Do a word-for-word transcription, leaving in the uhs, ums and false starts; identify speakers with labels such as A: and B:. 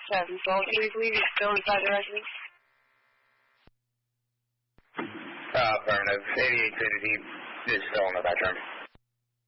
A: seven. So can we believe he's still inside the residence?
B: Uh, affirmative. eighty-eight fifty is still in the bedroom.